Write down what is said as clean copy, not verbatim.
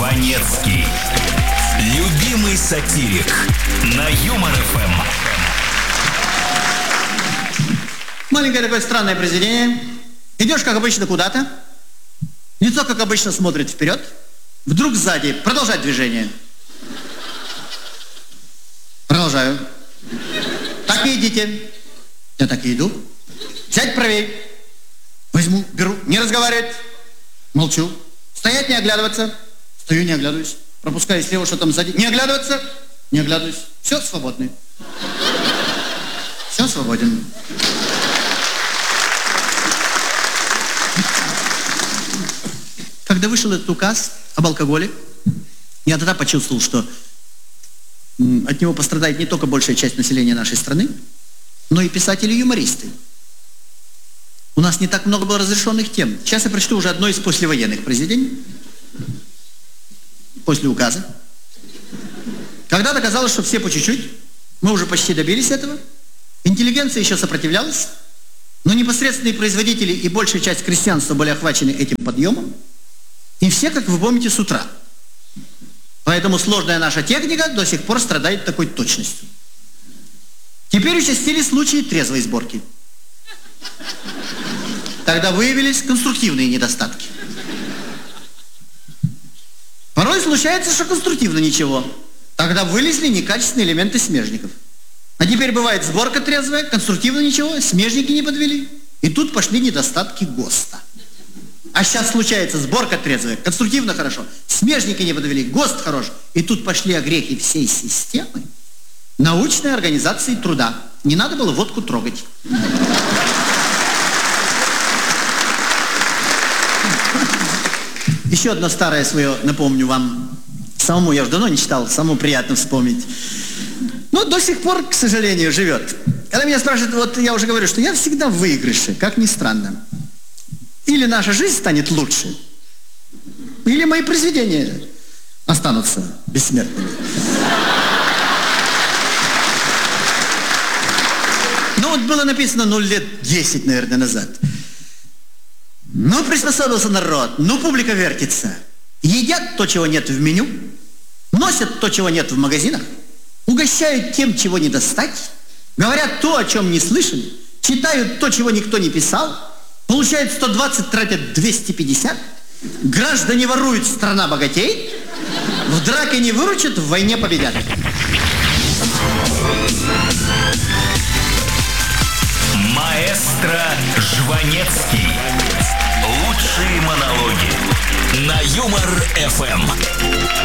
Жванецкий. Любимый сатирик на Юмор ФМ. Маленькое такое странное произведение. Идешь, как обычно, куда-то. Лицо, как обычно, смотрит вперед. Вдруг сзади продолжать движение. Продолжаю. Так и идите. Я так и иду. Сядь правее. Возьму, беру, не разговаривать. Молчу. Стоять, не оглядываться. Стою, не оглядываюсь. Пропускаю слева, что там сзади. Не оглядываться. Не оглядываюсь. Все, свободны. Все, свободен. Когда вышел этот указ об алкоголе, я тогда почувствовал, что от него пострадает не только большая часть населения нашей страны, но и писатели и юмористы. У нас не так много было разрешенных тем. Сейчас я прочту уже одно из послевоенных произведений. После указа. Когда-то казалось, что все по чуть-чуть. Мы уже почти добились этого. Интеллигенция еще сопротивлялась. Но непосредственные производители и большая часть крестьянства были охвачены этим подъемом. И все, как вы помните, с утра. Поэтому сложная наша техника до сих пор страдает такой точностью. Теперь участились случаи трезвой сборки. Тогда выявились конструктивные недостатки. Порой случается, что конструктивно ничего. Тогда вылезли некачественные элементы смежников. А теперь бывает сборка трезвая, конструктивно ничего, смежники не подвели. И тут пошли недостатки ГОСТа. А сейчас случается сборка трезвая, конструктивно хорошо, смежники не подвели, ГОСТ хорош. И тут пошли огрехи всей системы научной организации труда. Не надо было водку трогать. Еще одно старое свое напомню вам. Самому я уже давно не читал, самому приятно вспомнить. Но до сих пор, к сожалению, живет. Когда меня спрашивают, вот я уже говорю, что я всегда в выигрыше, как ни странно. Или наша жизнь станет лучше, или мои произведения останутся бессмертными. Ну вот было написано, лет 10, наверное, назад. Ну, приспособился народ, публика вертится. Едят то, чего нет в меню, носят то, чего нет в магазинах, угощают тем, чего не достать, говорят то, о чем не слышали, читают то, чего никто не писал, получают 120, тратят 250, граждане воруют, страна богатеет, в драке не выручат, в войне победят. Маэстро Жванецкий. Лучшие монологи на Юмор ФМ.